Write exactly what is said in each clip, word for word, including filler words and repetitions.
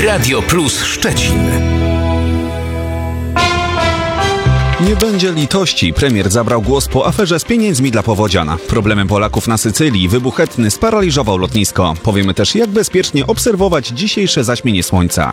Radio Plus Szczecin. Nie będzie litości. Premier zabrał głos po aferze z pieniędzmi dla powodzian. Problemem Polaków na Sycylii wybuch etny sparaliżował lotnisko. Powiemy też, jak bezpiecznie obserwować dzisiejsze zaćmienie słońca.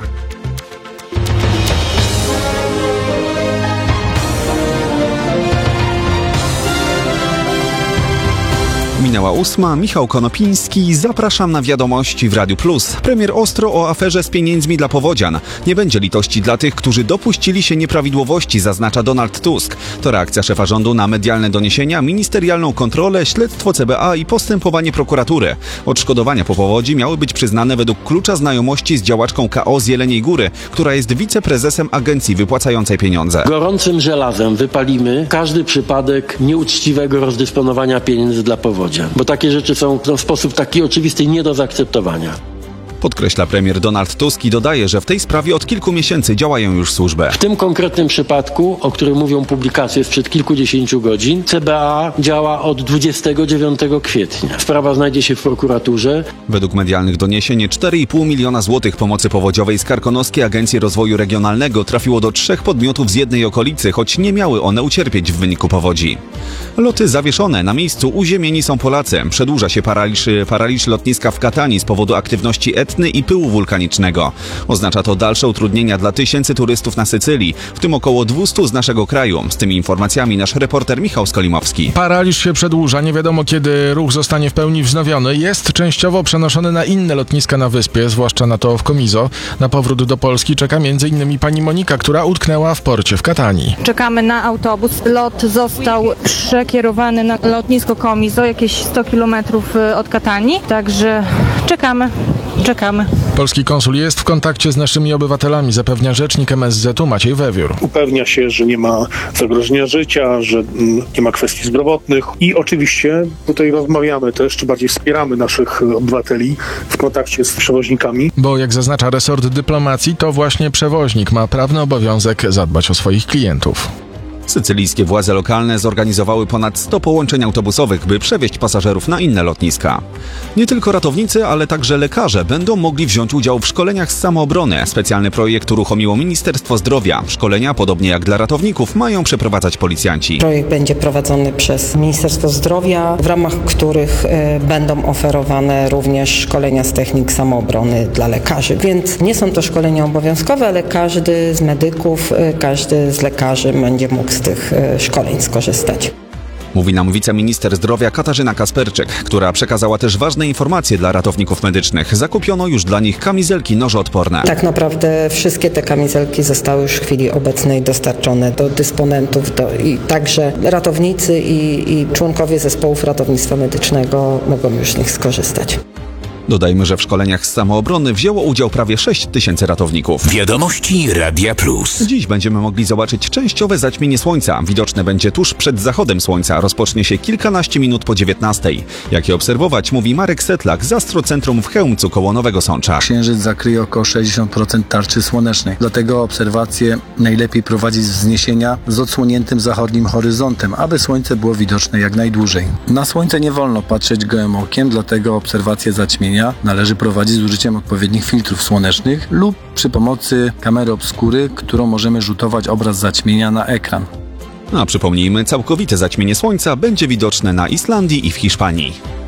Minęła ósma, Michał Konopiński, zapraszam na wiadomości w Radiu Plus. Premier ostro o aferze z pieniędzmi dla powodzian. Nie będzie litości dla tych, którzy dopuścili się nieprawidłowości, zaznacza Donald Tusk. To reakcja szefa rządu na medialne doniesienia, ministerialną kontrolę, śledztwo C B A i postępowanie prokuratury. Odszkodowania po powodzi miały być przyznane według klucza znajomości z działaczką K O z Jeleniej Góry, która jest wiceprezesem agencji wypłacającej pieniądze. Gorącym żelazem wypalimy każdy przypadek nieuczciwego rozdysponowania pieniędzy dla powodzian. Bo takie rzeczy są w sposób taki oczywisty nie do zaakceptowania. Podkreśla premier Donald Tusk i dodaje, że w tej sprawie od kilku miesięcy działają już służby. W tym konkretnym przypadku, o którym mówią publikacje sprzed kilkudziesięciu godzin, C B A działa od dwudziestego dziewiątego kwietnia. Sprawa znajdzie się w prokuraturze. Według medialnych doniesień cztery i pół miliona złotych pomocy powodziowej z Karkonoskiej Agencji Rozwoju Regionalnego trafiło do trzech podmiotów z jednej okolicy, choć nie miały one ucierpieć w wyniku powodzi. Loty zawieszone. Na miejscu uziemieni są Polacy. Przedłuża się paraliż, paraliż lotniska w Katani z powodu aktywności etny i pyłu wulkanicznego. Oznacza to dalsze utrudnienia dla tysięcy turystów na Sycylii, w tym około dwustu z naszego kraju. Z tymi informacjami nasz reporter Michał Skolimowski. Paraliż się przedłuża, nie wiadomo kiedy ruch zostanie w pełni wznowiony. Jest częściowo przenoszony na inne lotniska na wyspie, zwłaszcza na to w Comiso. Na powrót do Polski czeka między innymi pani Monika, która utknęła w porcie w Katani. Czekamy na autobus. Lot został przekierowany na lotnisko Comiso, jakieś sto kilometrów od Katani, także czekamy. Czekamy. Polski konsul jest w kontakcie z naszymi obywatelami, zapewnia rzecznik M S Z u Maciej Wewiór. Upewnia się, że nie ma zagrożenia życia, że nie ma kwestii zdrowotnych i oczywiście tutaj rozmawiamy też, czy bardziej wspieramy naszych obywateli w kontakcie z przewoźnikami. Bo jak zaznacza resort dyplomacji, to właśnie przewoźnik ma prawny obowiązek zadbać o swoich klientów. Sycylijskie władze lokalne zorganizowały ponad sto połączeń autobusowych, by przewieźć pasażerów na inne lotniska. Nie tylko ratownicy, ale także lekarze będą mogli wziąć udział w szkoleniach z samoobrony. Specjalny projekt uruchomiło Ministerstwo Zdrowia. Szkolenia, podobnie jak dla ratowników, mają przeprowadzać policjanci. Projekt będzie prowadzony przez Ministerstwo Zdrowia, w ramach których y, będą oferowane również szkolenia z technik samoobrony dla lekarzy. Więc nie są to szkolenia obowiązkowe, ale każdy z medyków, y, każdy z lekarzy będzie mógł z tych szkoleń skorzystać. Mówi nam wiceminister zdrowia Katarzyna Kasperczyk, która przekazała też ważne informacje dla ratowników medycznych. Zakupiono już dla nich kamizelki nożoodporne. Tak naprawdę wszystkie te kamizelki zostały już w chwili obecnej dostarczone do dysponentów do, i także ratownicy i, i członkowie zespołów ratownictwa medycznego mogą już z nich skorzystać. Dodajmy, że w szkoleniach z samoobrony wzięło udział prawie sześć tysięcy ratowników. Wiadomości Radia Plus. Dziś będziemy mogli zobaczyć częściowe zaćmienie słońca. Widoczne będzie tuż przed zachodem słońca. Rozpocznie się kilkanaście minut po dziewiętnastej. Jak je obserwować, mówi Marek Setlak z Astrocentrum w Chełmcu koło Nowego Sącza. Księżyc zakryje około sześćdziesiąt procent tarczy słonecznej. Dlatego obserwacje najlepiej prowadzić z wzniesienia z odsłoniętym zachodnim horyzontem, aby słońce było widoczne jak najdłużej. Na słońce nie wolno patrzeć gołym okiem, dlatego obserwacje zaćmienia należy prowadzić z użyciem odpowiednich filtrów słonecznych lub przy pomocy kamery obskury, którą możemy rzutować obraz zaćmienia na ekran. A przypomnijmy, całkowite zaćmienie słońca będzie widoczne na Islandii i w Hiszpanii.